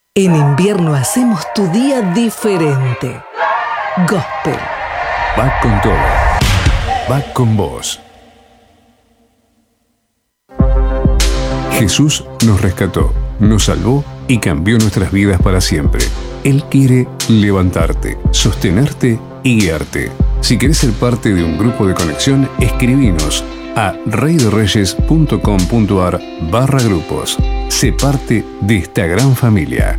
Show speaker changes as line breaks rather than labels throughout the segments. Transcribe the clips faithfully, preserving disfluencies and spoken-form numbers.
En invierno hacemos tu día diferente. Gospel.
Va con todo. Va con vos. Jesús nos rescató, nos salvó y cambió nuestras vidas para siempre. Él quiere levantarte, sostenerte y guiarte. Si querés ser parte de un grupo de conexión, escribinos a reydereyes.com.ar barra grupos. Sé parte de esta gran familia.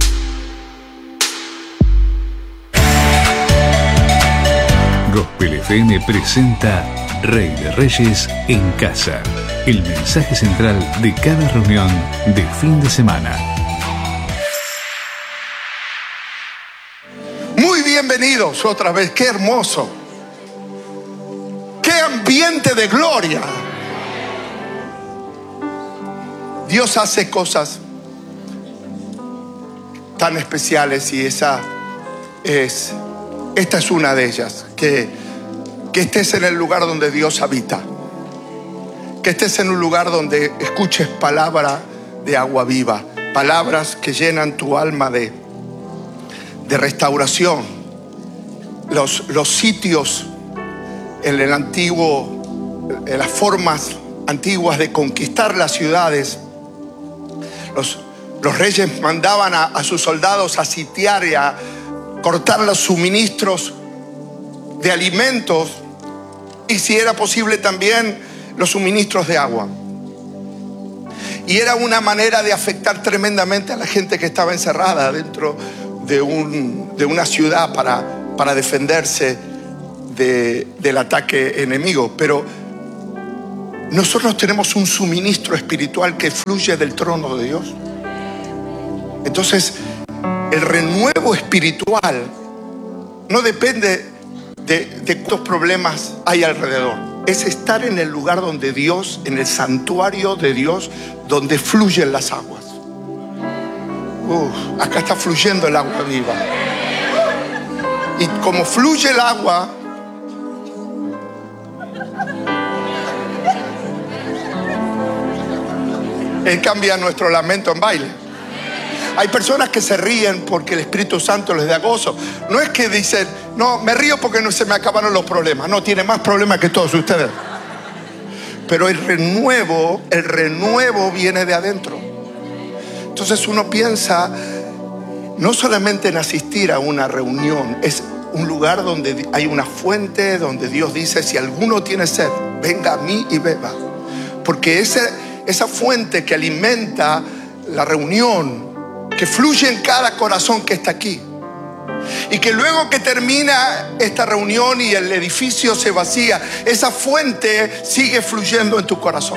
Gospel F M presenta Rey de Reyes en Casa, el mensaje central de cada reunión de fin de semana.
Muy bienvenidos otra vez, qué hermoso, qué ambiente de gloria. Dios hace cosas tan especiales y esa es, esta es una de ellas, que, que estés en el lugar donde Dios habita, que estés en un lugar donde escuches palabra de agua viva, palabras que llenan tu alma de, de restauración. Los, los sitios en el antiguo, en las formas antiguas de conquistar las ciudades, los, los reyes mandaban a, a sus soldados a sitiar y a cortar los suministros de alimentos y, si era posible, también los suministros de agua. Y era una manera de afectar tremendamente a la gente que estaba encerrada dentro de, un, de una ciudad para, para defenderse de, del ataque enemigo. Pero nosotros tenemos un suministro espiritual que fluye del trono de Dios. Entonces, el renuevo espiritual no depende de, de cuántos problemas hay alrededor. Es estar en el lugar donde Dios, en el santuario de Dios, donde fluyen las aguas. Uf, acá está fluyendo el agua viva. Y como fluye el agua, Él cambia nuestro lamento en baile. Hay personas que se ríen porque el Espíritu Santo les da gozo. No es que dicen, no, me río porque no se me acabaron los problemas. No, tiene más problemas que todos ustedes. Pero el renuevo, el renuevo viene de adentro. Entonces uno piensa no solamente en asistir a una reunión, es un lugar donde hay una fuente, donde Dios dice, si alguno tiene sed, venga a mí y beba. Porque ese, esa fuente que alimenta la reunión, que fluye en cada corazón que está aquí, y que luego que termina esta reunión y el edificio se vacía, esa fuente sigue fluyendo en tu corazón.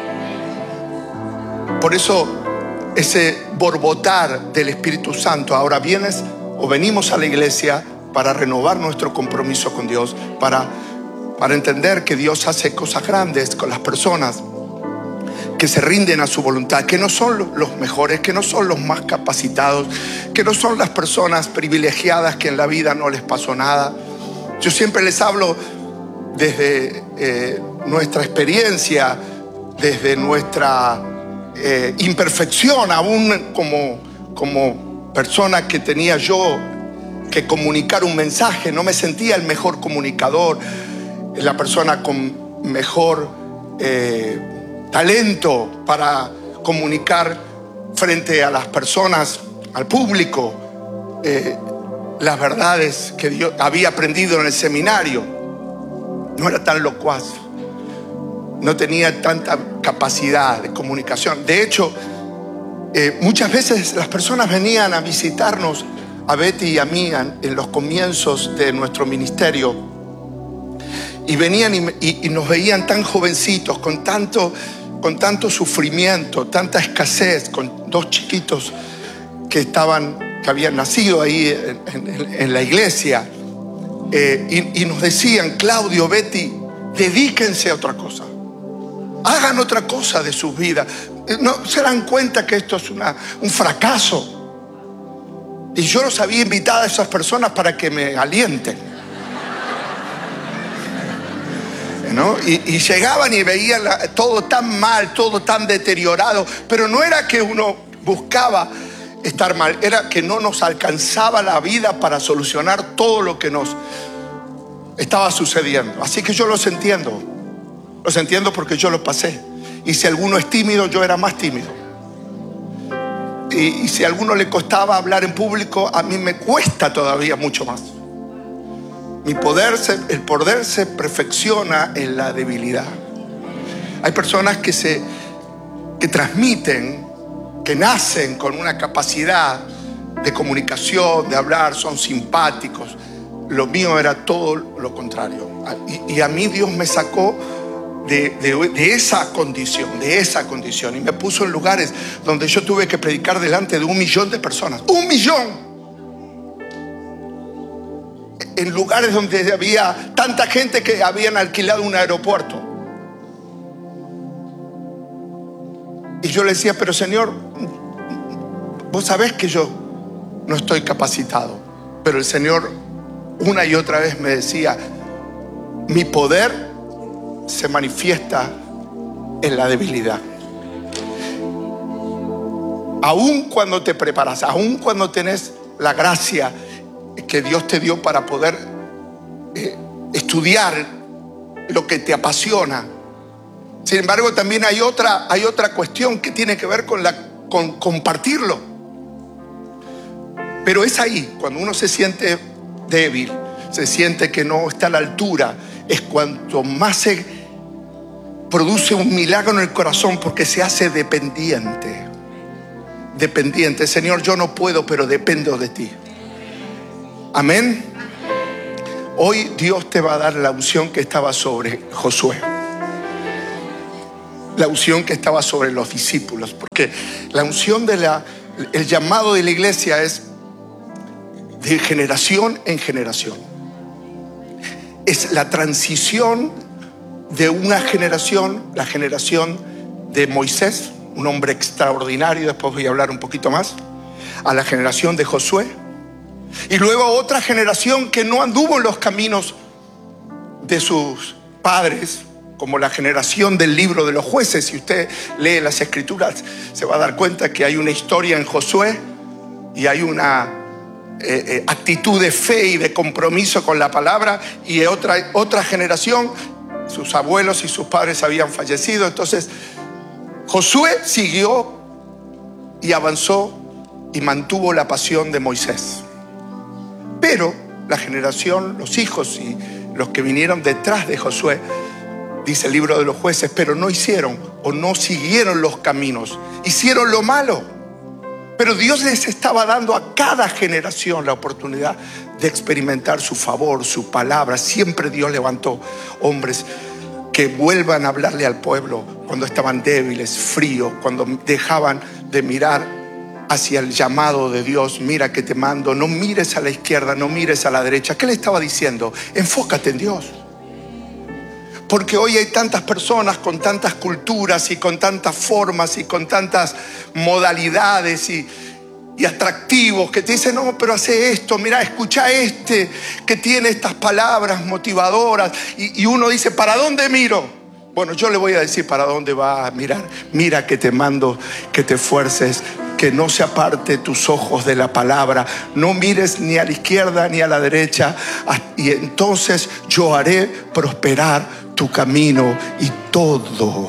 Por eso ese borbotar del Espíritu Santo. Ahora vienes o venimos a la iglesia para renovar nuestro compromiso con Dios, para, para entender que Dios hace cosas grandes con las personas que se rinden a su voluntad, que no son los mejores, que no son los más capacitados, que no son las personas privilegiadas que en la vida no les pasó nada. Yo siempre les hablo desde eh, nuestra experiencia, desde nuestra eh, imperfección, aún como, como persona que tenía yo que comunicar un mensaje. No me sentía el mejor comunicador, la persona con mejor eh, talento para comunicar frente a las personas, al público, eh, las verdades que yo había aprendido en el seminario. No era tan locuaz, no tenía tanta capacidad de comunicación. De hecho, eh, muchas veces las personas venían a visitarnos, a Betty y a mí, en los comienzos de nuestro ministerio, y venían y, y, y nos veían tan jovencitos, con tanto, con tanto sufrimiento, tanta escasez, con dos chiquitos que estaban, que habían nacido ahí en, en, en la iglesia, eh, y, y nos decían, Claudio, Betty, dedíquense a otra cosa, hagan otra cosa de sus vidas. ¿No se dan cuenta que esto es una, un fracaso? Y yo los había invitado a esas personas para que me alienten, ¿no? Y, y llegaban y veían la, todo tan mal, todo tan deteriorado. Pero no era que uno buscaba estar mal, era que no nos alcanzaba la vida para solucionar todo lo que nos estaba sucediendo. Así que yo los entiendo, los entiendo porque yo los pasé. Y si alguno es tímido, yo era más tímido. Y, y si a alguno le costaba hablar en público, a mí me cuesta todavía mucho más. Mi poder se, el poder se perfecciona en la debilidad. Hay personas que se que transmiten, que nacen con una capacidad de comunicación, de hablar, son simpáticos. Lo mío era todo lo contrario. Y, y a mí Dios me sacó de, de, de esa condición, de esa condición. Y me puso en lugares donde yo tuve que predicar delante de un millón de personas. ¡Un millón! En lugares donde había tanta gente que habían alquilado un aeropuerto. Y yo le decía, pero Señor, vos sabés que yo no estoy capacitado. Pero el Señor una y otra vez me decía, mi poder se manifiesta en la debilidad. Aún cuando te preparas, aún cuando tenés la gracia que Dios te dio para poder eh, estudiar lo que te apasiona. Sin embargo, también hay otra, hay otra cuestión que tiene que ver con, la, con compartirlo. Pero es ahí, cuando uno se siente débil, se siente que no está a la altura, es cuanto más se produce un milagro en el corazón, porque se hace dependiente. Dependiente. Señor, yo no puedo, pero dependo de ti. Amén. Hoy Dios te va a dar la unción que estaba sobre Josué, la unción que estaba sobre los discípulos, porque la unción de la, el llamado de la iglesia es de generación en generación. Es la transición de una generación, la generación de Moisés, un hombre extraordinario, después voy a hablar un poquito más, a la generación de Josué. Y luego otra generación que no anduvo en los caminos de sus padres, como la generación del libro de los jueces. Si usted lee las escrituras, se va a dar cuenta que hay una historia en Josué y hay una eh, eh, actitud de fe y de compromiso con la palabra. Y otra, otra generación, sus abuelos y sus padres habían fallecido. Entonces Josué siguió y avanzó y mantuvo la pasión de Moisés. Pero la generación, los hijos y los que vinieron detrás de Josué, dice el libro de los jueces, pero no hicieron o no siguieron los caminos, hicieron lo malo. Pero Dios les estaba dando a cada generación la oportunidad de experimentar su favor, su palabra. Siempre Dios levantó hombres que vuelvan a hablarle al pueblo cuando estaban débiles, fríos, cuando dejaban de mirar hacia el llamado de Dios. Mira que te mando, no mires a la izquierda, no mires a la derecha. ¿Qué le estaba diciendo? Enfócate en Dios. Porque hoy hay tantas personas con tantas culturas y con tantas formas y con tantas modalidades y, y atractivos que te dicen, no, pero hace esto, mira, escucha este que tiene estas palabras motivadoras. Y, y uno dice, ¿para dónde miro? Bueno, yo le voy a decir para dónde va a mirar. Mira que te mando que te esfuerces, que no se aparte tus ojos de la palabra. No mires ni a la izquierda ni a la derecha. Y entonces yo haré prosperar tu camino y todo.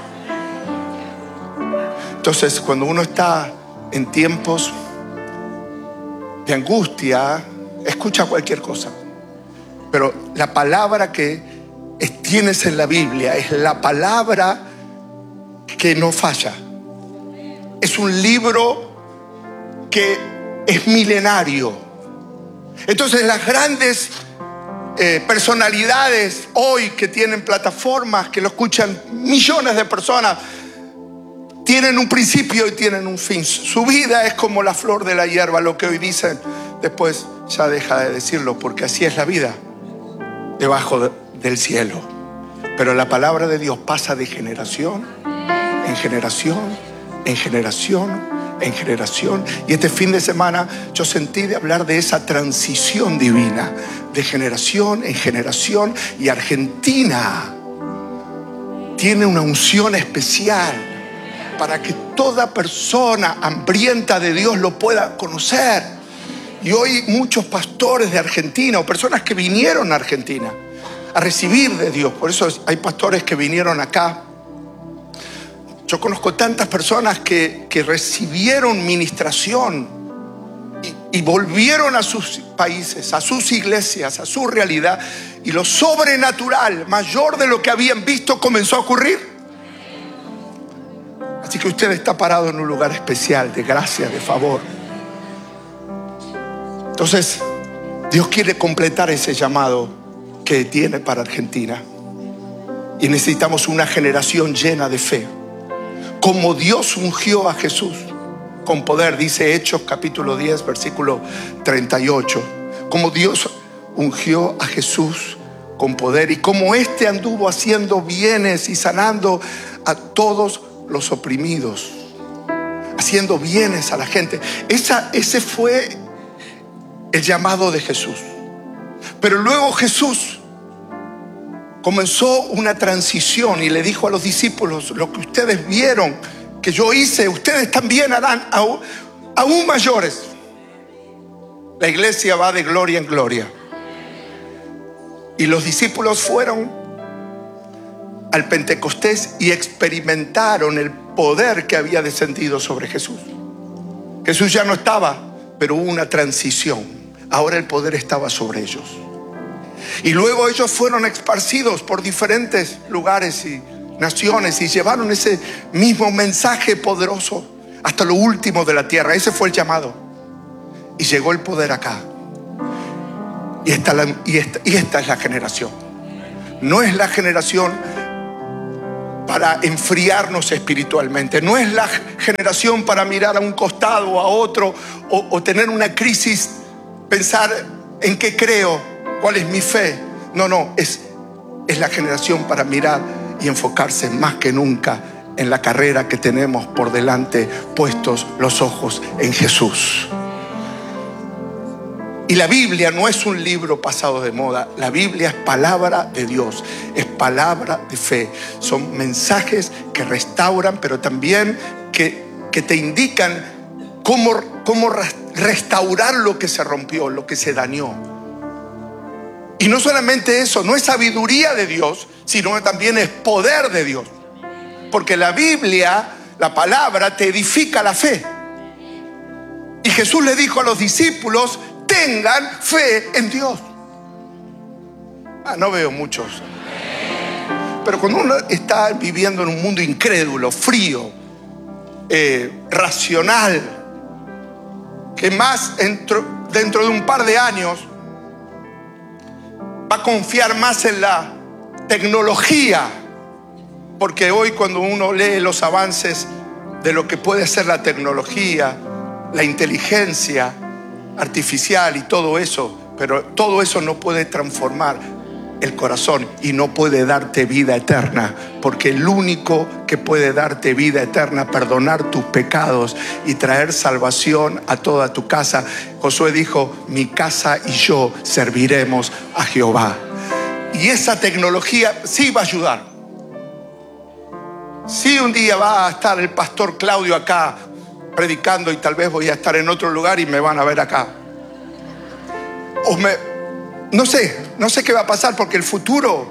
Entonces, cuando uno está en tiempos de angustia, escucha cualquier cosa. Pero la palabra que tienes en la Biblia es la palabra que no falla. Es un libro que es milenario. Entonces las grandes eh, personalidades hoy que tienen plataformas, que lo escuchan millones de personas, tienen un principio y tienen un fin. Su vida es como la flor de la hierba. Lo que hoy dicen, después ya deja de decirlo, porque así es la vida debajo de, del cielo. Pero la palabra de Dios pasa de generación en generación, en generación, en generación. Y este fin de semana yo sentí de hablar de esa transición divina, de generación en generación. Y Argentina tiene una unción especial para que toda persona hambrienta de Dios lo pueda conocer. Y hoy muchos pastores de Argentina o personas que vinieron a Argentina a recibir de Dios, por eso hay pastores que vinieron acá. Yo conozco tantas personas que, que recibieron ministración y, y volvieron a sus países, a sus iglesias, a su realidad, y lo sobrenatural, mayor de lo que habían visto, comenzó a ocurrir. Así que usted está parado en un lugar especial de gracia, de favor. Entonces, Dios quiere completar ese llamado que tiene para Argentina. Y necesitamos una generación llena de fe. Como Dios ungió a Jesús con poder, dice Hechos capítulo diez, versículo treinta y ocho. Como Dios ungió a Jesús con poder y como éste anduvo haciendo bienes y sanando a todos los oprimidos, haciendo bienes a la gente. Esa, ese fue el llamado de Jesús. Pero luego Jesús comenzó una transición y le dijo a los discípulos: lo que ustedes vieron que yo hice, ustedes también harán aún, aún mayores. La iglesia va de gloria en gloria. Y los discípulos fueron al Pentecostés y experimentaron el poder que había descendido sobre Jesús. Jesús ya no estaba, pero hubo una transición. Ahora el poder estaba sobre ellos. Y luego ellos fueron esparcidos por diferentes lugares y naciones y llevaron ese mismo mensaje poderoso hasta lo último de la tierra. Ese fue el llamado. Y llegó el poder acá. Y esta, la, y, esta, y esta es la generación. No es la generación para enfriarnos espiritualmente. No es la generación para mirar a un costado o a otro o, o tener una crisis, pensar en qué creo, cuál es mi fe. No, no, es, es la generación para mirar y enfocarse más que nunca en la carrera que tenemos por delante, puestos los ojos en Jesús. Y la Biblia no es un libro pasado de moda. La Biblia es palabra de Dios, es palabra de fe. Son mensajes que restauran, pero también que, que te indican cómo, cómo restaurar lo que se rompió, lo que se dañó. Y no solamente eso, no es sabiduría de Dios, sino también es poder de Dios. Porque la Biblia, la palabra, te edifica la fe. Y Jesús le dijo a los discípulos: tengan fe en Dios. Ah, no veo muchos. Pero cuando uno está viviendo en un mundo incrédulo, frío, eh, racional, que más dentro, dentro de un par de años va a confiar más en la tecnología, porque hoy cuando uno lee los avances de lo que puede ser la tecnología, la inteligencia artificial y todo eso, pero todo eso no puede transformar el corazón y no puede darte vida eterna, porque el único que puede darte vida eterna, perdonar tus pecados y traer salvación a toda tu casa. Josué dijo: mi casa y yo serviremos a Jehová. Y esa tecnología sí va a ayudar. Sí, un día va a estar el pastor Claudio acá predicando y tal vez voy a estar en otro lugar y me van a ver acá. O me, no sé, no sé qué va a pasar, porque el futuro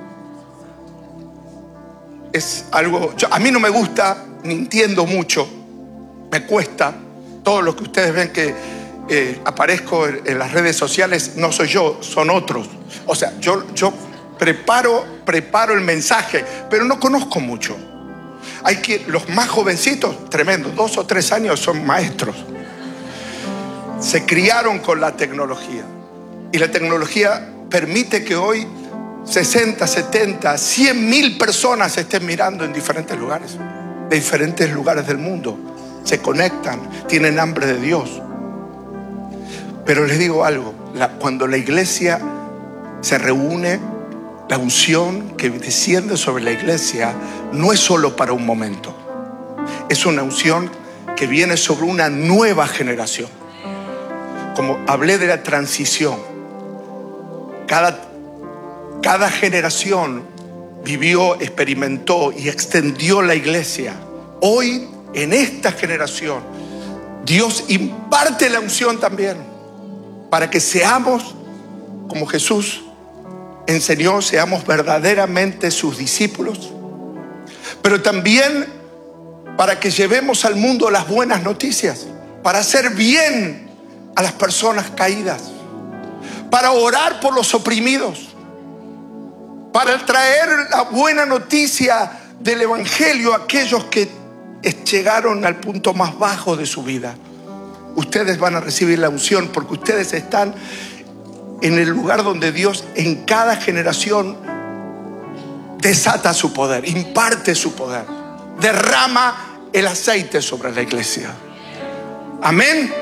es algo, yo, a mí no me gusta, ni entiendo mucho, me cuesta. Todo lo que ustedes ven que eh, aparezco en, en las redes sociales no soy yo, son otros. O sea, yo, yo preparo, preparo el mensaje, pero no conozco mucho. Hay que, los más jovencitos, tremendo, dos o tres años, son maestros. Se criaron con la tecnología. Y la tecnología permite que hoy sesenta, setenta, cien mil personas estén mirando en diferentes lugares, de diferentes lugares del mundo. Se conectan, tienen hambre de Dios. Pero les digo algo, la, cuando la iglesia se reúne, la unción que desciende sobre la iglesia no es solo para un momento. Es una unción que viene sobre una nueva generación. Como hablé de la transición, cada, cada generación vivió, experimentó y extendió la iglesia hoy, en esta generación, Dios imparte la unción también para que seamos, como Jesús enseñó, seamos verdaderamente sus discípulos, pero también para que llevemos al mundo las buenas noticias, para hacer bien a las personas caídas, para orar por los oprimidos, para traer la buena noticia del Evangelio a aquellos que llegaron al punto más bajo de su vida. Ustedes van a recibir la unción porque ustedes están en el lugar donde Dios en cada generación desata su poder, imparte su poder, derrama el aceite sobre la iglesia. Amén.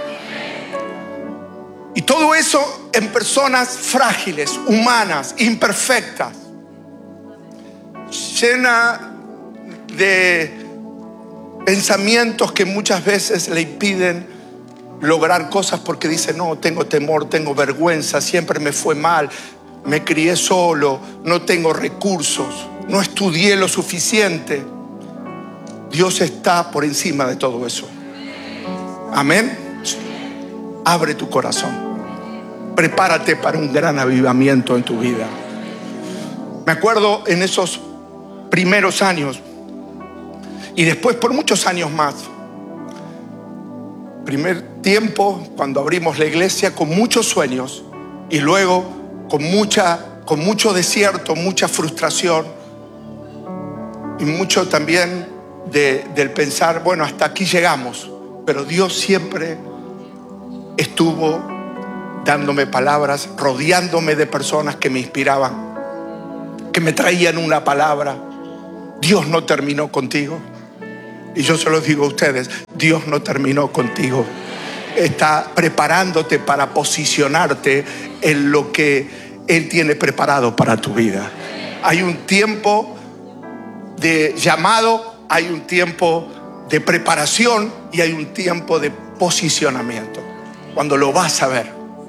Y todo eso en personas frágiles, humanas, imperfectas, llena de pensamientos que muchas veces le impiden lograr cosas porque dice: no, tengo temor, tengo vergüenza, siempre me fue mal, me crié solo, no tengo recursos, no estudié lo suficiente. Dios está por encima de todo eso. Amén. Abre tu corazón, prepárate para un gran avivamiento en tu vida. Me acuerdo en esos primeros años y después por muchos años más, primer tiempo cuando abrimos la iglesia con muchos sueños y luego con mucha, con mucho desierto, mucha frustración y mucho también de, del pensar, bueno, hasta aquí llegamos. Pero Dios siempre estuvo dándome palabras, rodeándome de personas que me inspiraban, que me traían una palabra. Dios no terminó contigo. Y yo se los digo a ustedes, Dios no terminó contigo. Está preparándote para posicionarte en lo que Él tiene preparado para tu vida. Hay un tiempo de llamado, hay un tiempo de preparación y hay un tiempo de posicionamiento. Cuando lo vas a ver.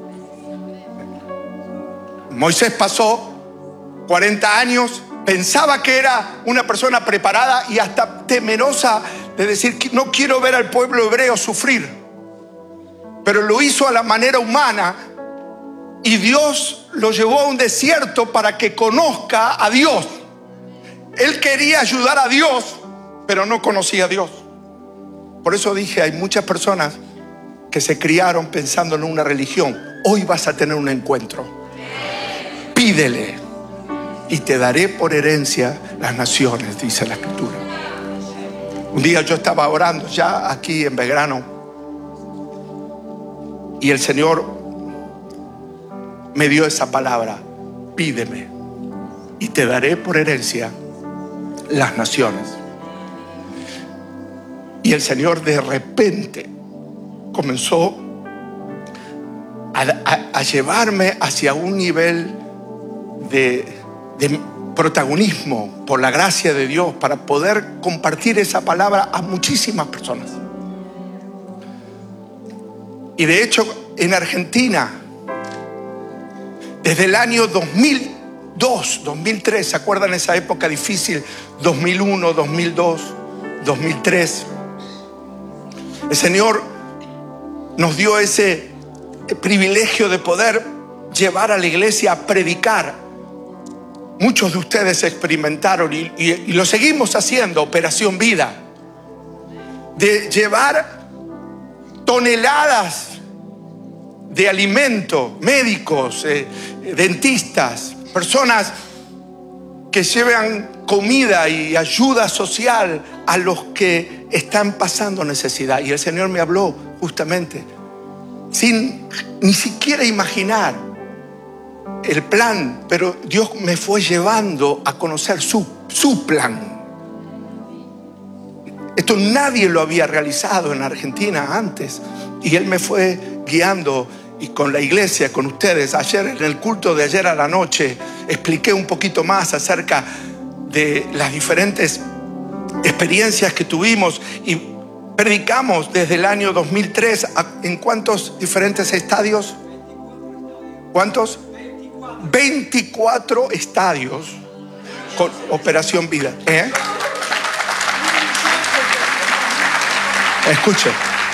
Moisés pasó cuarenta años, pensaba que era una persona preparada y hasta temerosa de decir: no quiero ver al pueblo hebreo sufrir. Pero lo hizo a la manera humana y Dios lo llevó a un desierto para que conozca a Dios. Él quería ayudar a Dios, pero no conocía a Dios. Por eso dije, hay muchas personas que se criaron pensando en una religión. Hoy vas a tener un encuentro. Pídele y te daré por herencia las naciones, dice la Escritura. Un día yo estaba orando ya aquí en Belgrano y el Señor me dio esa palabra: pídeme y te daré por herencia las naciones. Y el Señor de repente comenzó a, a, a llevarme hacia un nivel de, de protagonismo por la gracia de Dios para poder compartir esa palabra a muchísimas personas. Y de hecho en Argentina, desde el año dos mil dos, dos mil tres, ¿se acuerdan esa época difícil? dos mil uno, dos mil dos, dos mil tres. El Señor nos dio ese privilegio de poder llevar a la iglesia a predicar. Muchos de ustedes experimentaron y, y, y lo seguimos haciendo, Operación Vida, de llevar toneladas de alimento, médicos, eh, dentistas, personas que llevan comida y ayuda social a los que están pasando necesidad. Y el Señor me habló justamente, sin ni siquiera imaginar el plan, pero Dios me fue llevando a conocer su, su plan. Esto nadie lo había realizado en Argentina antes y Él me fue guiando. Y con la iglesia, con ustedes, ayer en el culto de ayer a la noche expliqué un poquito más acerca de las diferentes experiencias que tuvimos y predicamos desde el año dos mil tres. ¿En cuántos diferentes estadios? ¿Cuántos? veinticuatro estadios con Operación Vida. ¿Eh? Escuche.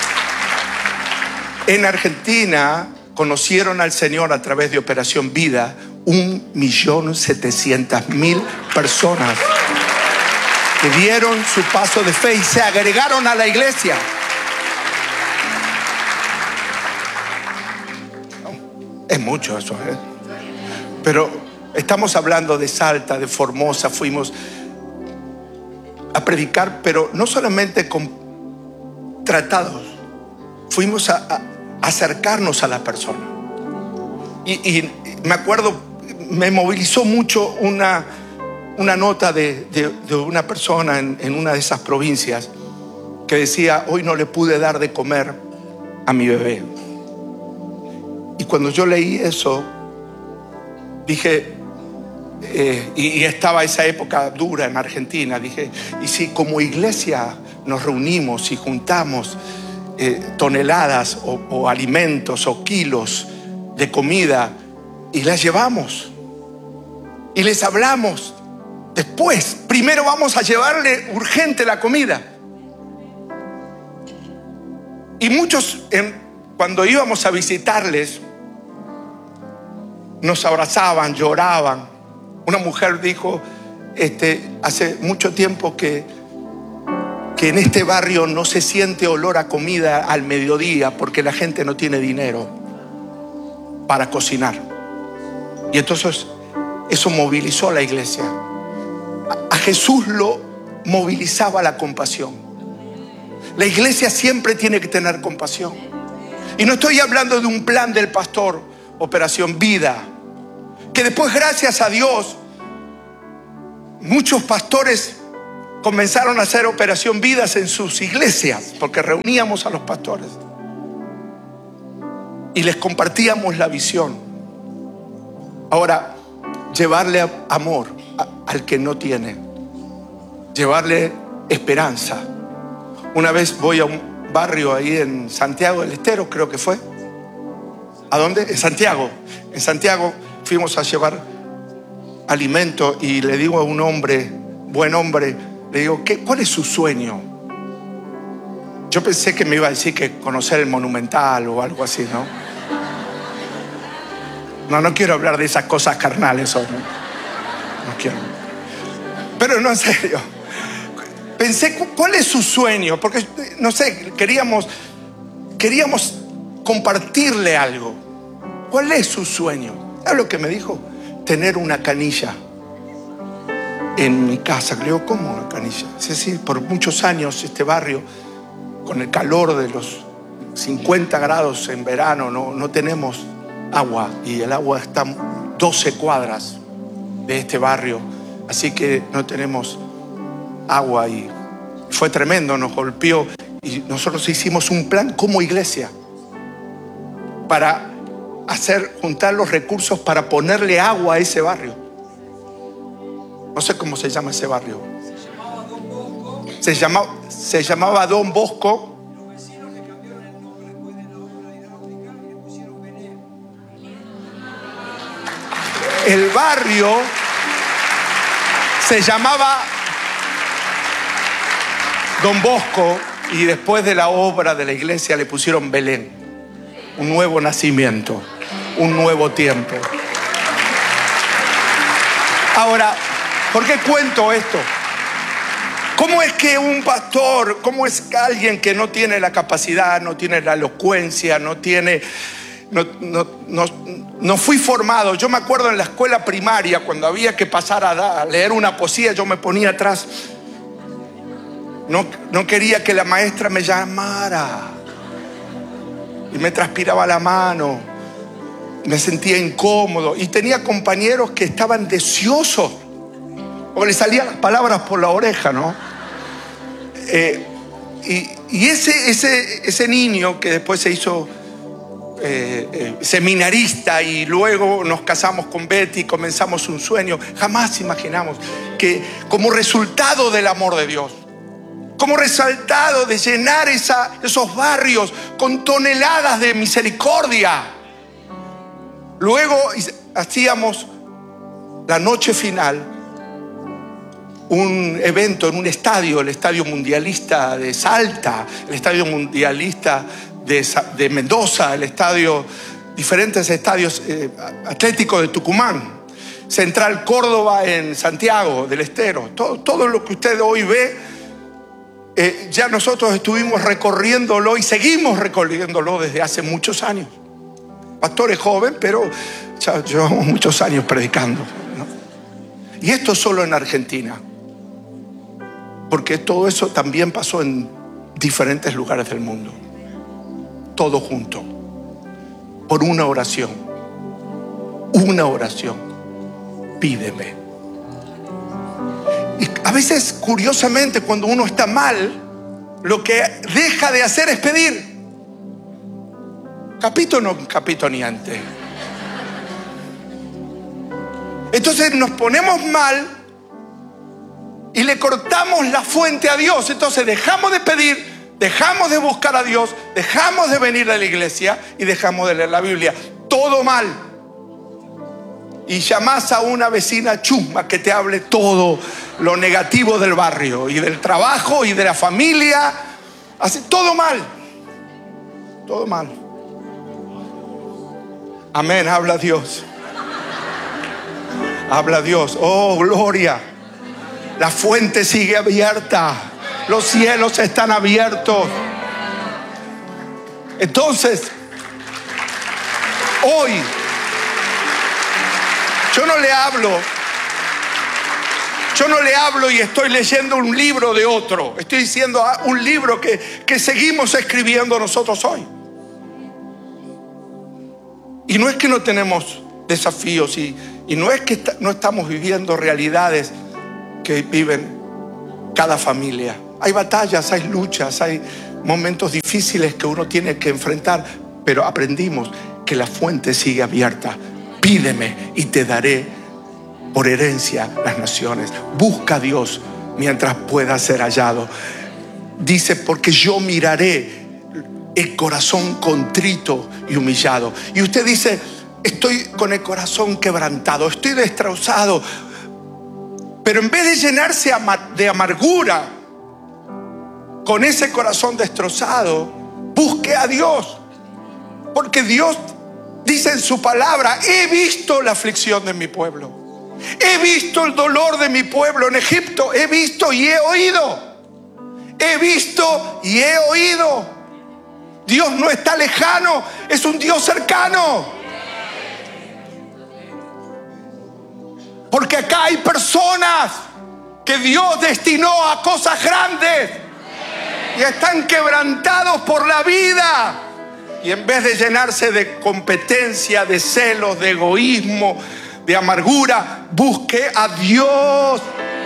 En Argentina conocieron al Señor a través de Operación Vida un millón setecientas mil personas que dieron su paso de fe y se agregaron a la iglesia. Es mucho eso, ¿eh? Pero estamos hablando de Salta, de Formosa. Fuimos a predicar, pero no solamente con tratados. Fuimos a, a acercarnos a la persona. Y, y me acuerdo, me movilizó mucho una, una nota de, de, de una persona en, en una de esas provincias que decía: hoy no le pude dar de comer a mi bebé. Y cuando yo leí eso, dije, eh, y, y estaba esa época dura en Argentina, dije, y si como iglesia nos reunimos y juntamos eh, toneladas o, o alimentos o kilos de comida y las llevamos y les hablamos después, primero vamos a llevarle urgente la comida. Y muchos en, cuando íbamos a visitarles nos abrazaban, lloraban. Una mujer dijo, este, hace mucho tiempo que, que en este barrio no se siente olor a comida al mediodía porque la gente no tiene dinero para cocinar. Y entonces eso movilizó a la iglesia. A, a Jesús lo movilizaba la compasión. La iglesia siempre tiene que tener compasión. Y no estoy hablando de un plan del pastor Operación Vida, que después, gracias a Dios, muchos pastores comenzaron a hacer Operación Vidas en sus iglesias, porque reuníamos a los pastores y les compartíamos la visión. Ahora, llevarle amor a, al que no tiene, llevarle esperanza. Una vez voy a un barrio ahí en Santiago del Estero, creo que fue. ¿A dónde? En Santiago. En Santiago fuimos a llevar alimento y le digo a un hombre, buen hombre, le digo, ¿qué, ¿cuál es su sueño? Yo pensé que me iba a decir que conocer el Monumental o algo así, ¿no? No, no quiero hablar de esas cosas carnales hoy, ¿no? No quiero. Pero no, en serio. Pensé, ¿cuál es su sueño? Porque, no sé, queríamos, queríamos compartirle algo. ¿Cuál es su sueño? ¿Sabes lo que me dijo? Tener una canilla en mi casa. Le digo, ¿cómo una canilla? Es decir, por muchos años este barrio, con el calor de los cincuenta grados en verano, no, no tenemos agua. Y el agua está doce cuadras de este barrio. Así que no tenemos agua. Y fue tremendo, nos golpeó. Y nosotros hicimos un plan como iglesia para hacer, juntar los recursos para ponerle agua a ese barrio. No sé cómo se llama ese barrio. Se llamaba, se llamaba Don Bosco. El barrio se llamaba Don Bosco y después de la obra de la iglesia le pusieron Belén. Un nuevo nacimiento, un nuevo tiempo. Ahora, ¿por qué cuento esto? ¿Cómo es que un pastor, cómo es que alguien que no tiene la capacidad, no tiene la elocuencia, no tiene, no, no, no, no fui formado? Yo me acuerdo en la escuela primaria, cuando había que pasar a, a leer una poesía, yo me ponía atrás. No, no quería que la maestra me llamara. Y me transpiraba la mano, me sentía incómodo. Y tenía compañeros que estaban deseosos, porque les salían las palabras por la oreja, ¿no? Eh, y y ese, ese, ese niño que después se hizo eh, eh, seminarista y luego nos casamos con Betty y comenzamos un sueño, jamás imaginamos que como resultado del amor de Dios, como resultado de llenar esa, esos barrios con toneladas de misericordia, luego hacíamos la noche final un evento en un estadio, el Estadio Mundialista de Salta, el Estadio Mundialista de, de Mendoza, el estadio, diferentes estadios eh, atléticos de Tucumán, Central Córdoba en Santiago del Estero. Todo, todo lo que usted hoy ve, eh, ya nosotros estuvimos recorriéndolo y seguimos recorriéndolo desde hace muchos años. Pastor es joven, pero ya llevamos muchos años predicando, ¿no? Y esto solo en Argentina, porque todo eso también pasó en diferentes lugares del mundo. Todo junto, por una oración, una oración, pídeme. Y a veces, curiosamente, cuando uno está mal, lo que deja de hacer es pedir. Capito no capito niente. Entonces nos ponemos mal y le cortamos la fuente a Dios. Entonces dejamos de pedir, dejamos de buscar a Dios, dejamos de venir a la iglesia y dejamos de leer la Biblia. Todo mal. Y llamás a una vecina chusma que te hable todo lo negativo del barrio y del trabajo y de la familia. Así, todo mal. Todo mal. Amén, habla Dios. Habla Dios. Oh, gloria. La fuente sigue abierta. Los cielos están abiertos. Entonces, hoy, yo no le hablo, yo no le hablo y estoy leyendo un libro de otro. Estoy diciendo un libro que, que seguimos escribiendo nosotros hoy. Y no es que no tenemos desafíos y, y no es que está, no estamos viviendo realidades que viven cada familia. Hay batallas, hay luchas, hay momentos difíciles que uno tiene que enfrentar, pero aprendimos que la fuente sigue abierta. Pídeme y te daré por herencia las naciones. Busca a Dios mientras pueda ser hallado. Dice, porque yo miraré el corazón contrito y humillado. Y usted dice, estoy con el corazón quebrantado, estoy destrozado. Pero en vez de llenarse de amargura con ese corazón destrozado, busque a Dios. Porque Dios dice en su palabra, he visto la aflicción de mi pueblo. He visto el dolor de mi pueblo en Egipto. He visto y he oído. He visto y he oído. Dios no está lejano, es un Dios cercano. Porque acá hay personas que Dios destinó a cosas grandes y están quebrantados por la vida. Y en vez de llenarse de competencia, de celos, de egoísmo, de amargura, busque a Dios.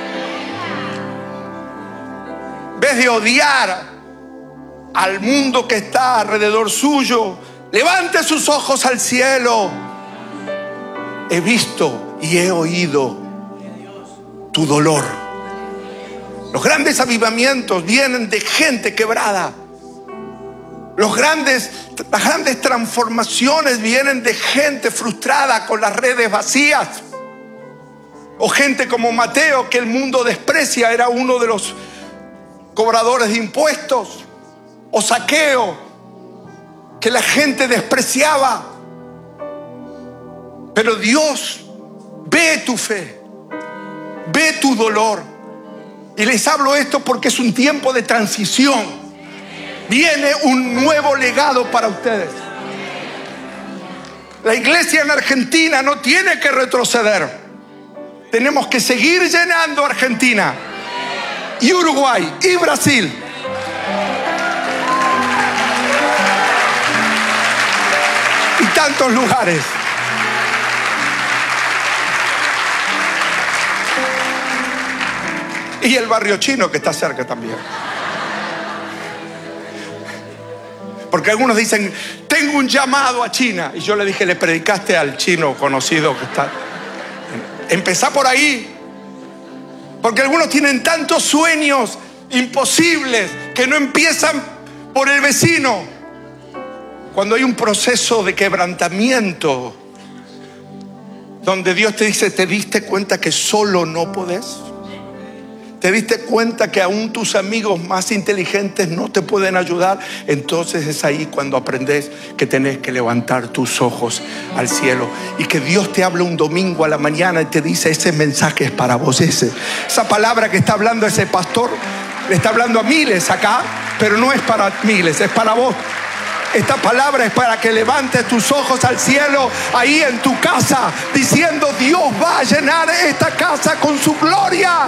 En vez de odiar al mundo que está alrededor suyo, levante sus ojos al cielo. He visto y he oído tu dolor. Los grandes avivamientos vienen de gente quebrada. Los grandes, las grandes transformaciones vienen de gente frustrada con las redes vacías. O gente como Mateo, que el mundo desprecia, era uno de los cobradores de impuestos. O Zaqueo, que la gente despreciaba. Pero Dios ve tu fe, ve tu dolor. Y les hablo esto porque es un tiempo de transición. Viene un nuevo legado para ustedes. La iglesia en Argentina no tiene que retroceder. Tenemos que seguir llenando Argentina y Uruguay y Brasil. Y tantos lugares. Y el barrio chino que está cerca también. Porque algunos dicen, tengo un llamado a China. Y yo le dije, le predicaste al chino conocido que está. Empezá por ahí. Porque algunos tienen tantos sueños imposibles que no empiezan por el vecino. Cuando hay un proceso de quebrantamiento, donde Dios te dice, ¿te diste cuenta que solo no podés? ¿Te diste cuenta que aún tus amigos más inteligentes no te pueden ayudar? Entonces es ahí cuando aprendes que tenés que levantar tus ojos al cielo y que Dios te habla un domingo a la mañana y te dice: ese mensaje es para vos. Ese, esa palabra que está hablando ese pastor le está hablando a miles acá, pero no es para miles, es para vos. Esta palabra es para que levantes tus ojos al cielo ahí en tu casa, diciendo: Dios va a llenar esta casa con su gloria.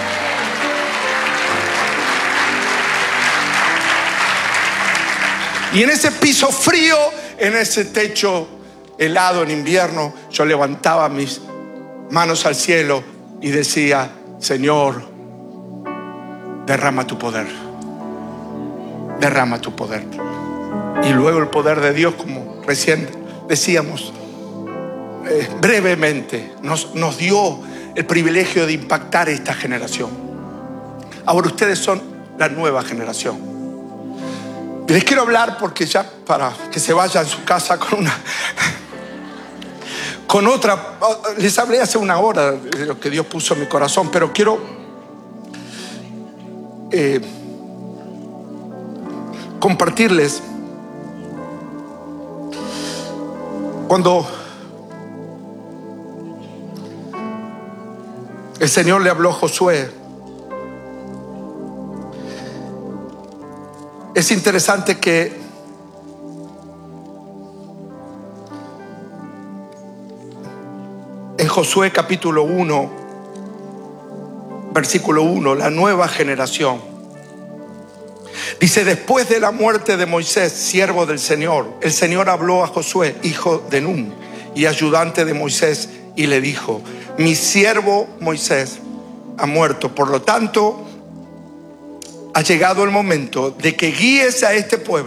Y en ese piso frío, en ese techo helado en invierno, yo levantaba mis manos al cielo y decía: Señor, derrama tu poder, derrama tu poder. Y luego el poder de Dios, como recién decíamos, eh, brevemente nos, nos dio el privilegio de impactar esta generación. Ahora ustedes son la nueva generación. Y les quiero hablar, porque ya para que se vaya a su casa con una con otra, les hablé hace una hora de lo que Dios puso en mi corazón, pero quiero eh, compartirles. Cuando el Señor le habló a Josué, es interesante que en Josué capítulo uno, versículo uno, la nueva generación, dice: después de la muerte de Moisés, siervo del Señor, el Señor habló a Josué, hijo de Nun y ayudante de Moisés, y le dijo: mi siervo Moisés ha muerto, por lo tanto ha llegado el momento de que guíes a este pueblo